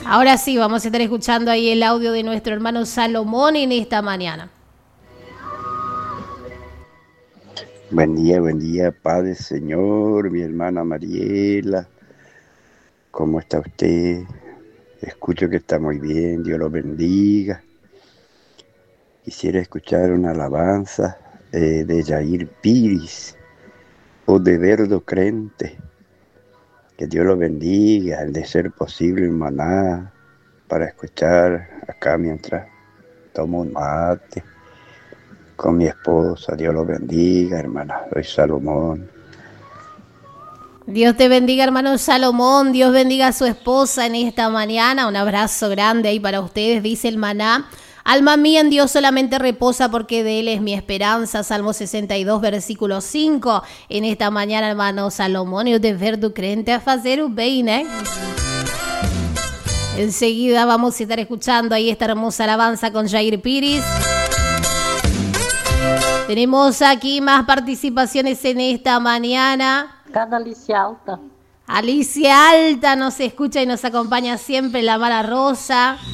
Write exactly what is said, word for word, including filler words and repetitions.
Ahora sí, vamos a estar escuchando ahí el audio de nuestro hermano Salomón en esta mañana. Buen día, buen día, Padre Señor, mi hermana Mariela. ¿Cómo está usted? Escucho que está muy bien, Dios lo bendiga. Quisiera escuchar una alabanza eh, de Jair Piris o de Verdo Crente. Que Dios lo bendiga, el de ser posible en Maná, para escuchar acá mientras tomo un mate con mi esposa. Dios lo bendiga, hermana. Soy Salomón. Dios te bendiga, hermano Salomón. Dios bendiga a su esposa en esta mañana. Un abrazo grande ahí para ustedes, dice el Maná. Alma mía, en Dios solamente reposa porque de Él es mi esperanza. Salmo sesenta y dos, versículo cinco. En esta mañana, hermano Salomón, yo de ver tu crente a hacer un bien, ¿eh? Enseguida vamos a estar escuchando ahí esta hermosa alabanza con Jair Piris. Tenemos aquí más participaciones en esta mañana. Cada Alicia Alta. Alicia Alta nos escucha y nos acompaña siempre, la Mara Rosa.